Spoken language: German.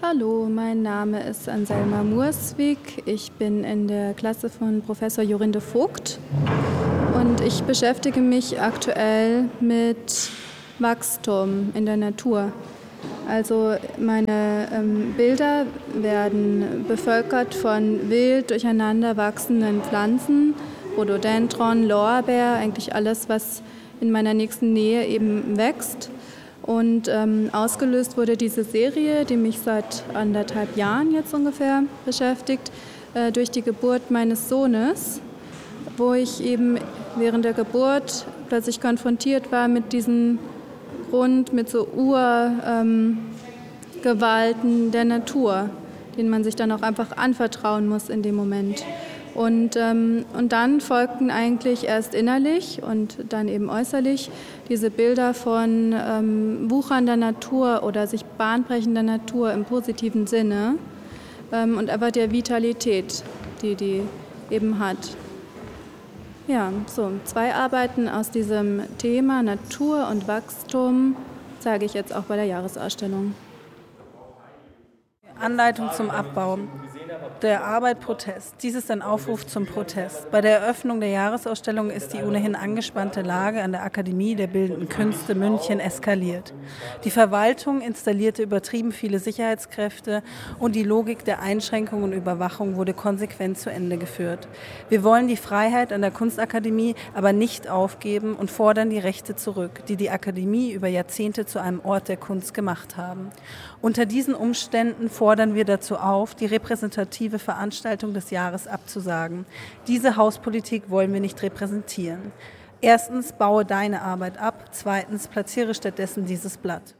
Hallo, mein Name ist Anselma Murswig. Ich bin in der Klasse von Professor Jorinde Vogt und ich beschäftige mich aktuell mit Wachstum in der Natur. Also meine Bilder werden bevölkert von wild durcheinander wachsenden Pflanzen, Rhododendron, Lorbeer, eigentlich alles, was in meiner nächsten Nähe eben wächst. Und ausgelöst wurde diese Serie, die mich seit 1,5 Jahren jetzt ungefähr beschäftigt, durch die Geburt meines Sohnes, wo ich eben während der Geburt plötzlich konfrontiert war mit diesem mit so Urgewalten der Natur, denen man sich dann auch einfach anvertrauen muss in dem Moment. Und dann folgten eigentlich erst innerlich und dann eben äußerlich diese Bilder von wuchernder Natur oder sich bahnbrechender Natur im positiven Sinne und aber der Vitalität, die eben hat. Ja, so 2 Arbeiten aus diesem Thema Natur und Wachstum zeige ich jetzt auch bei der Jahresausstellung. Anleitung zum Abbau der Arbeit Protest. Dies ist ein Aufruf zum Protest. Bei der Eröffnung der Jahresausstellung ist die ohnehin angespannte Lage an der Akademie der Bildenden Künste München eskaliert. Die Verwaltung installierte übertrieben viele Sicherheitskräfte und die Logik der Einschränkung und Überwachung wurde konsequent zu Ende geführt. Wir wollen die Freiheit an der Kunstakademie aber nicht aufgeben und fordern die Rechte zurück, die die Akademie über Jahrzehnte zu einem Ort der Kunst gemacht haben. Unter diesen Umständen fordern wir dazu auf, die repräsentative Veranstaltung des Jahres abzusagen. Diese Hauspolitik wollen wir nicht repräsentieren. Erstens, baue deine Arbeit ab. Zweitens, platziere stattdessen dieses Blatt.